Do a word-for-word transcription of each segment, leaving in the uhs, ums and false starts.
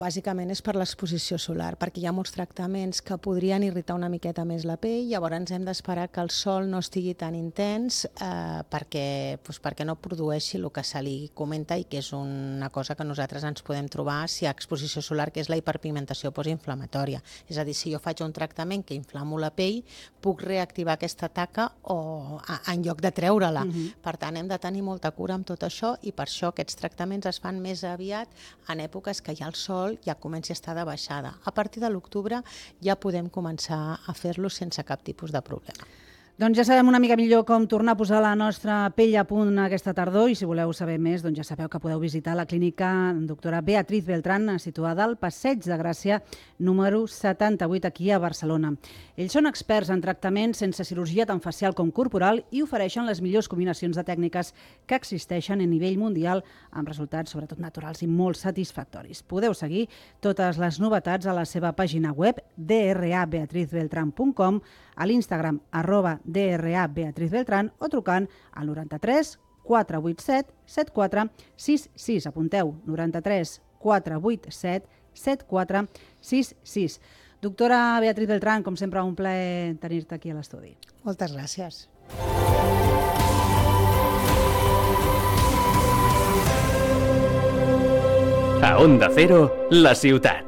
Bàsicament és per l'exposició solar, perquè hi ha molts tractaments que podrien irritar una miqueta més la pell, llavors hem d'esperar que el sol no estigui tan intens eh, perquè, doncs perquè no produeixi el que se li comenta i que és una cosa que nosaltres ens podem trobar si hi ha exposició solar, que és la hiperpigmentació postinflamatòria. És a dir, si jo faig un tractament que inflamo la pell, puc reactivar aquesta taca o, a, en lloc de treure-la. Uh-huh. Per tant, hem de tenir molta cura amb tot això i per això aquests tractaments es fan més aviat en èpoques que hi ha el sol ja comenci a estar de baixada. A partir de l'octubre ja podem començar a fer-lo sense cap tipus de problema. Doncs ja sabem una mica millor com tornar a posar la nostra pell a punt aquesta tardor i si voleu saber més, doncs ja sabeu que podeu visitar la clínica doctora Beatriz Beltrán, situada al Passeig de Gràcia número setanta-vuit aquí a Barcelona. Ells són experts en tractaments sense cirurgia tant facial com corporal i ofereixen les millors combinacions de tècniques que existeixen a nivell mundial amb resultats sobretot naturals i molt satisfactoris. Podeu seguir totes les novetats a la seva pàgina web d r a beatriz beltran punt com, a l'Instagram arroba d r a beatriz beltran o trucant al noranta-tres quatre vuit set set quatre sis sis. Apunteu, noranta-tres quatre vuit set set quatre sis sis. Doctora Beatriz Beltrán, com sempre, un plaer tenir-te aquí a l'estudi. Moltes gràcies. A Onda Cero, la ciutat.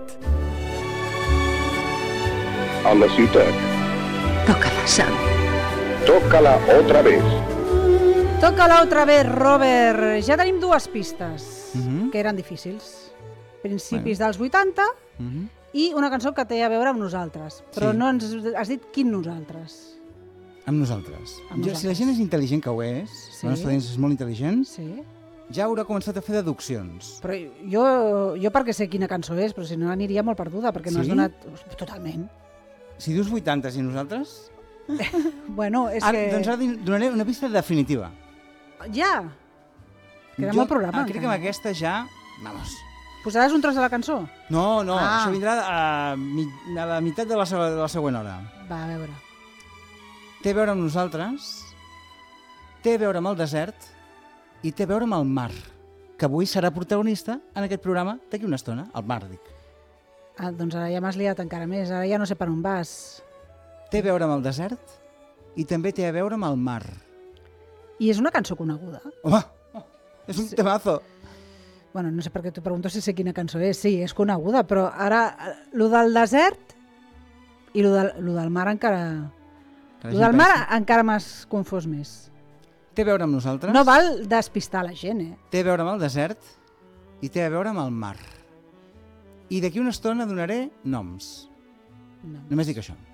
A la ciutat. Tócala, Sam. Tócala otra vez. Tócala otra vez, Robert. Ja tenim dues pistes, Mhm. que eren difícils. Principis Bueno. dels vuitanta Mhm. i una cançó que té a veure amb nosaltres. Però Sí. no ens has dit quin nosaltres. Amb nosaltres. Amb Jo, nosaltres. si la gent és intel·ligent, que ho és, Sí. la nostra audiència és molt intel·ligent, Sí. ja haurà començat a fer deduccions. Però jo, jo perquè sé quina cançó és, però si no aniria molt perduda, perquè no has Sí? donat... Totalment. Si dius vuitanta i nosaltres... Bueno, és Ara, que... Doncs ara donaré una pista definitiva. Ja! Queda Jo, molt programa. ah, crec que encara. amb aquesta ja... Vamos. Posaràs un tros de la cançó? No, no, Ah. això vindrà a, mi- a la meitat de la, se- de la següent hora. Va, a veure. Té a veure amb nosaltres, té a veure amb el desert i té a veure amb el mar, que avui serà protagonista en aquest programa d'aquí una estona, el mar, dic. Ah, doncs ara ja m'has liat encara més. Ara ja no sé per on vas. Té a veure amb el desert i també té a veure amb el mar. I és una cançó coneguda? Home, és un Sí. temazo. Bueno, no sé per què t'ho pregunto si sé quina cançó és. Sí, és coneguda, però ara, eh, lo del desert i lo del, lo del mar encara... Que la Lo gent del mar pensi. encara m'has confós més. Té a veure amb nosaltres, No val despistar la gent, eh? té a veure amb el desert i té a veure amb el mar. I d'aquí una estona donaré noms. Noms. Només dic això.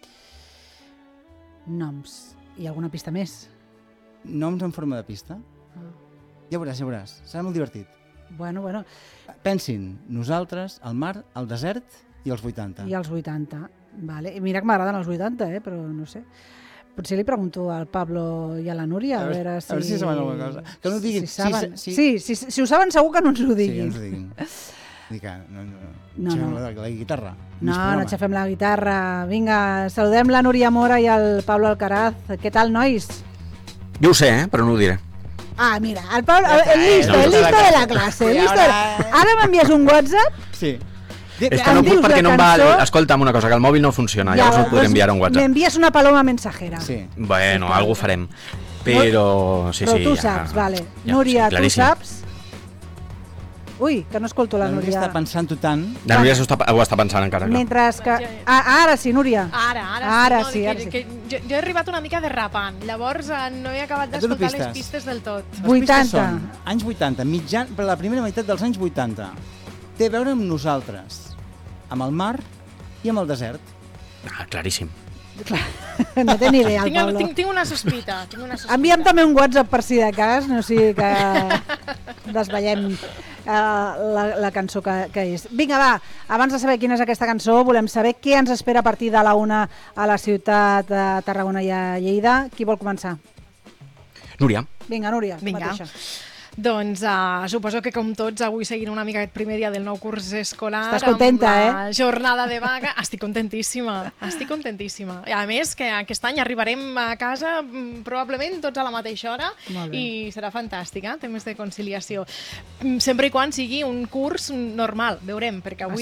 Noms. I alguna pista més? Noms en forma de pista. Ah. Ja veuràs, ja veuràs. Serà molt divertit. Bueno, bueno. Pensin, nosaltres, el mar, el desert i els vuitanta. I als vuitanta. Vale. I mira que m'agraden els vuitanta, eh? Però no sé. Potser li pregunto al Pablo i a la Núria a, A veure- veure si... a veure si saben alguna cosa. Que no ho diguin. Si saben. Sí, Sí, sí. sí, si, si ho saben segur que no ens ho Sí, diguin. ens ho diguin. Dic que no, no, No, aixafem no. La, la guitarra. No, Mig programa. no aixafem la guitarra. Vinga, saludem la Núria Mora i el Pablo Alcaraz. Què tal, nois? Jo ho sé, eh? Però no ho diré. Ah, mira, el Pablo, Ja està, el eh? listo, No, el no, listo no, de la no. classe. el I listo de- ara- Ara m'envies un WhatsApp. Sí. És que Em no dius puc perquè la no em va... cançó? Escolta'm una cosa, que el mòbil no funciona, llavors no podré enviar un WhatsApp. M'envies una paloma mensajera. Sí. Bueno, alguna cosa farem. Però... Sí, Però sí, tu ja, saps, vale. ja, Núria, sí, tu claríssim. saps? Ui, que no escolto la, La Núria Núria. està pensant-ho tant. La Núria s'ho està, ho està pensant encara. Clar. Mentre que... Ah, ara sí, Núria. Ara, ara, Ara sí, sí, no, ara que, sí. que jo, jo he arribat una mica derrapant, llavors eh, no he acabat Et dono d'escoltar les pistes. pistes del tot. Les pistes vuitanta. són anys vuitanta, mitjan, per la primera meitat dels anys vuitanta. Té a veure amb nosaltres, amb el mar i amb el desert. Ah, claríssim. Clar, no té ni idea, el Tinc, Pablo. tinc, tinc una sospita. Tinc una sospita. Envia'm també un WhatsApp per si de cas, no sigui que desvetllem uh, la, la cançó que, que és. Vinga, va, abans de saber quina és aquesta cançó, volem saber què ens espera a partir de la una a la ciutat de Tarragona i a Lleida. Qui vol començar? Núria. Vinga, Núria. Vinga. Mateixa. Doncs uh, suposo que com tots avui seguint una mica aquest primer dia del nou curs escolar. Estàs contenta, amb la eh? jornada de vaga. Estic contentíssima, estic contentíssima. I a més que aquest any arribarem a casa mm, probablement tots a la mateixa hora i serà fantàstic, eh? Temes de conciliació. Mm, Sempre i quan sigui un curs normal, veurem, perquè avui